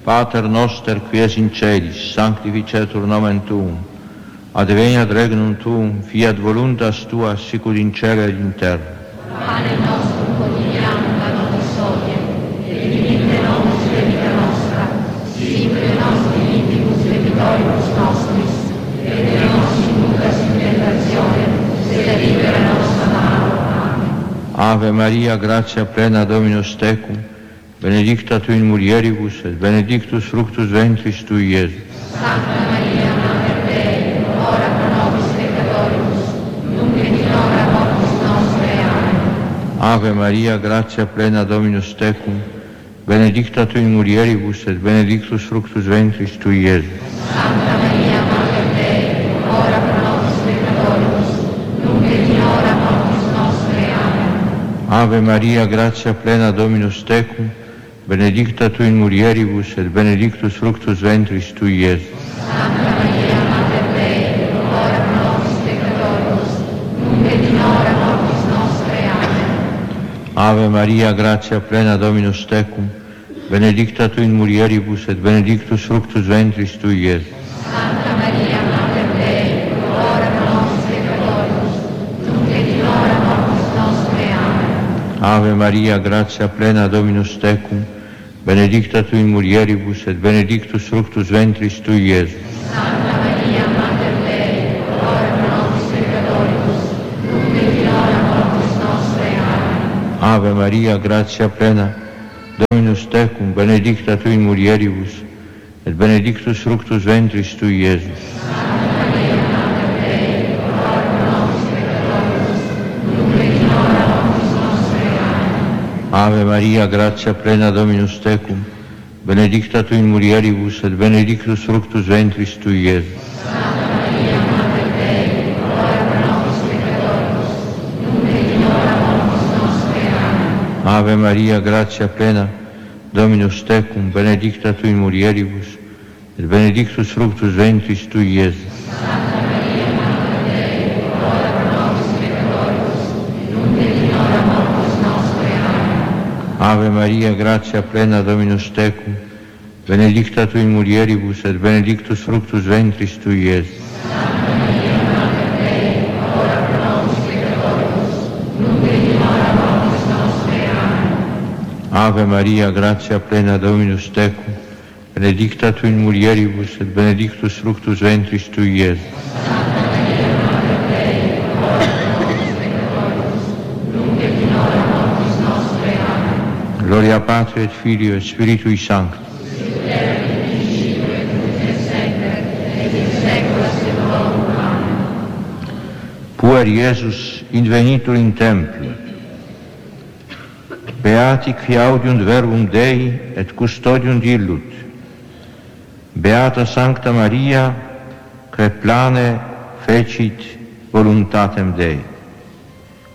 Pater noster qui es in celis, sanctificetur nomen tuum, adveniat regnum tuum, fiat voluntas tua, sicut in cielo ed in terra. Pane nostrum quotidianum da nobis hodie, et dimitte nobis debita nostra, sicut et nos dimittibus debitoribus nostris, et ne nos inducas in tentationem, sed libera nos a malo. Amen. Ave Maria, gratia plena, Dominus tecum, benedicta tu in mulieribus, et benedictus fructus ventris tui, Iesus. Santa Maria, Mater Dei, ora pro nobis peccatoribus, nunc et in hora mortis nostre. Amen. Ave Maria, gratia plena, Dominus tecum, benedicta tu in mulieribus, et benedictus fructus ventris tui, Iesus. Santa Maria, Mater Dei, ora pro nobis peccatoribus, nunc et in hora mortis nostre. Amen. Ave Maria, gratia plena, Dominus tecum, benedicta tu in mulieribus, et benedictus fructus ventris tui, Iesus. Santa Maria, Mater Dei, ora pro nobis peccatoribus, nunc et in hora mortis nostre. Amen. Ave Maria, gratia plena, Dominus tecum, benedicta tu in mulieribus, et benedictus fructus ventris tui, Iesus. Santa Maria, Mater Dei, ora pro nobis peccatoribus, nunc et in hora mortis nostre. Amen. Ave Maria, gratia plena, Dominus tecum, benedicta tu in mulieribus, et benedictus fructus ventris tui, Iesus. Santa Maria, Mater Dei, ora pro nobis peccatoribus, nunc et in hora mortis nostre. Amen. Ave Maria, gratia plena, Dominus tecum, benedicta tu in mulieribus, et benedictus fructus ventris tui, Iesus. Santa Maria, Mater Dei, ora pro nobis peccatoribus, nunc et in hora mortis nostre. Amen. Ave Maria, gratia plena, Dominus tecum, benedicta tu in mulieribus, et benedictus fructus ventris tui, Iesus. Santa Maria, Mater Dei, ora pro nobis peccatoribus, nunc et in hora mortis nostre. Amen. Ave Maria, gratia plena, Dominus tecum, benedicta tu in mulieribus, et benedictus fructus ventris tui, Iesus. Santa Maria, Mater Dei, ora pro nobis peccatoribus, nunc et in hora mortis nostre. Amen. Ave Maria, gratia plena, Dominus tecum, benedicta tu in mulieribus, et benedictus fructus ventris tui, Iesus. Santa Maria, Mater Dei, ora pro nobis peccatoribus, nunc et in hora mortis nostre. Amen. Ave Maria, gratia plena, Dominus tecum, benedicta tu in mulieribus, et benedictus fructus ventris tui, Iesus. Santa Maria, Mater Dei, ora pro nobis peccatoribus, nunc et in hora mortis nostre. Amen. Gloria Patri et Filio et Spiritui Sancti. Sicut erat in principio et nunc et semper, et in saecula saeculorum. Amen. Puer Iesus invenitur in templum, beati qui audiunt verbum Dei et custodiunt illut, beata Sancta Maria, que plane fecit voluntatem Dei.